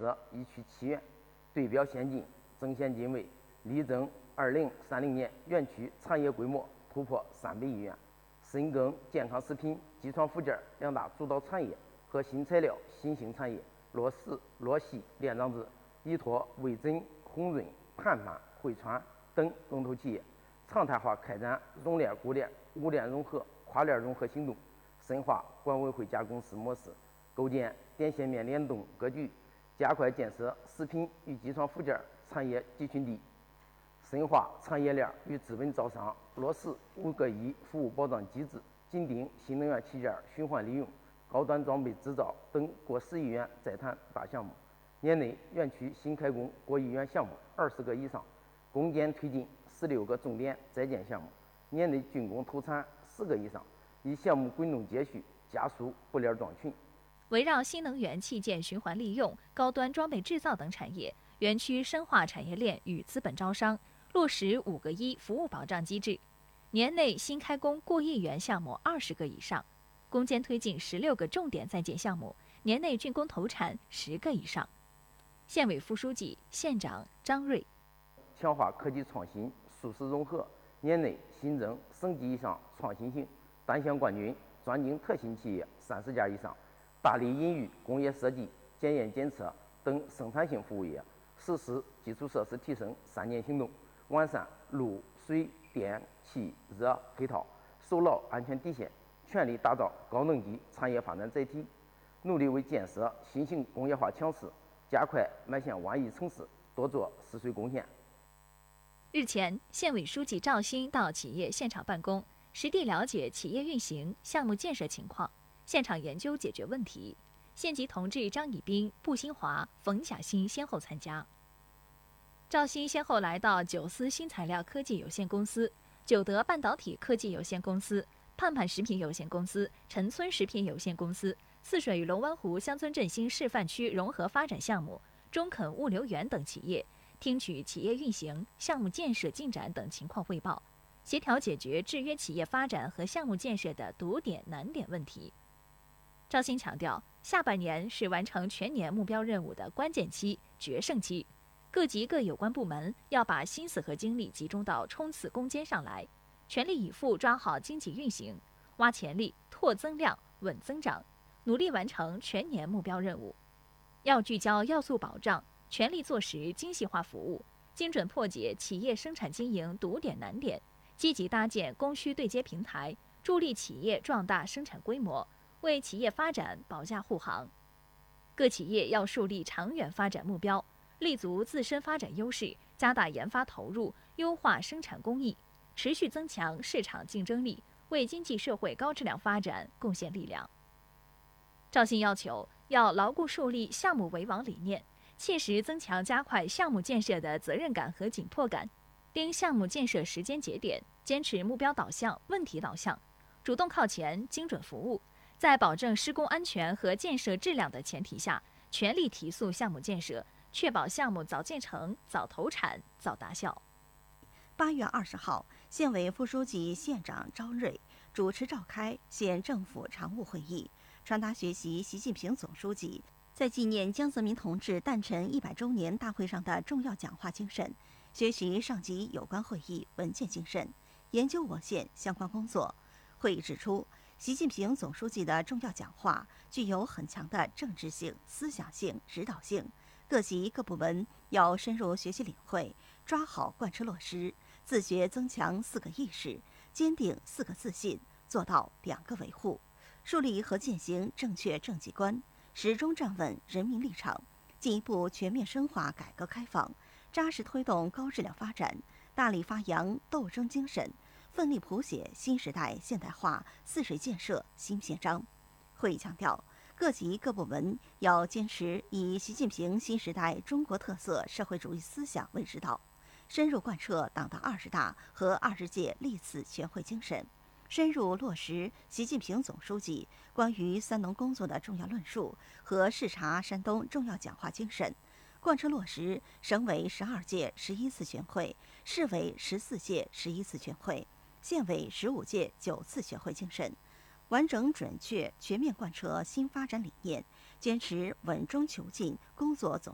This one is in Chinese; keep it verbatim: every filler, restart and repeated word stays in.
设一区七园，对标先进，增现金为力争二零三零年园区产业规模突破三百亿元，深耕健康食品、机床附件两大主导产业和新材料新兴产业，落实落细联长制，依托卫珍、红润、盼盼、汇川等龙头企业，常态化开展熔炼、钴炼、钨炼融合、跨链融合行动，深化管委会加工司模式，构建点线面联动格局，加快建设食品与机床附件产业集群地，深化产业链与资本招商，落实五个一服务保障机制，紧盯新能源器件循环利用、高端装备制造等过十亿元在谈大项目。年内园区新开工过亿元项目二十个以上，攻坚推进十六个重点在建项目，年内竣工投产十个以上，以项目滚动接续，加速不链壮群。 围绕新能源器件循环利用、高端装备制造等产业，园区深化产业链与资本招商，落实五个一服务保障机制。年内新开工过亿元项目二十个以上，攻坚推进十六个重点在建项目，年内竣工投产十个以上。县委副书记、县长张瑞。 强化科技创新、数实融合，年内新增省级以上创新型单项冠军专精特新企业三十家以上，大力引育工业设计、检验检测等生产性服务业，实施基础设施提升三年行动，完善路、水、电、气、热配套，守牢安全底线，全力打造高能级产业发展载体，努力为建设新型工业化强市加快迈向万亿城市多做实锤贡献。 日前，县委书记赵鑫到企业现场办公，实地了解企业运行、项目建设情况，现场研究解决问题。县级同志张以斌、步新华、冯甲新先后参加。赵鑫先后来到九思新材料科技有限公司、九德半导体科技有限公司、盼盼食品有限公司、陈村食品有限公司、泗水龙湾湖乡村振兴示范区融合发展项目、中肯物流园等企业，听取企业运行、项目建设进展等情况汇报，协调解决制约企业发展和项目建设的堵点难点问题。赵鑫强调，下半年是完成全年目标任务的关键期、决胜期，各级各有关部门要把心思和精力集中到冲刺攻坚上来，全力以赴抓好经济运行，挖潜力、拓增量、稳增长，努力完成全年目标任务。要聚焦要素保障，全力做实精细化服务，精准破解企业生产经营堵点难点，积极搭建供需对接平台，助力企业壮大生产规模，为企业发展保驾护航。各企业要树立长远发展目标，立足自身发展优势，加大研发投入，优化生产工艺，持续增强市场竞争力，为经济社会高质量发展贡献力量。赵鑫要求要牢固树立项目为王理念，切实增强加快项目建设的责任感和紧迫感，盯项目建设时间节点，坚持目标导向、问题导向，主动靠前、精准服务，在保证施工安全和建设质量的前提下，全力提速项目建设，确保项目早建成、早投产、早达效。 八月二十号，县委副书记、县长张瑞主持召开县政府常务会议，传达学习习近平总书记在纪念江泽民同志诞辰一百周年大会上的重要讲话精神，学习上级有关会议文件精神，研究我县相关工作。会议指出，习近平总书记的重要讲话具有很强的政治性、思想性、指导性，各级各部门要深入学习领会，抓好贯彻落实，自觉增强四个意识，坚定四个自信，做到两个维护，树立和践行正确政绩观，始终站稳人民立场，进一步全面深化改革开放，扎实推动高质量发展，大力发扬斗争精神，奋力谱写新时代现代化泗水建设新篇章。会议强调，各级各部门要坚持以习近平新时代中国特色社会主义思想为指导，深入贯彻党的二十大和二十届历次全会精神，深入落实习近平总书记关于三农工作的重要论述和视察山东重要讲话精神，贯彻落实省委十二届十一次全会、市委十四届十一次全会、县委十五届九次全会精神，完整准确全面贯彻新发展理念，坚持稳中求进工作总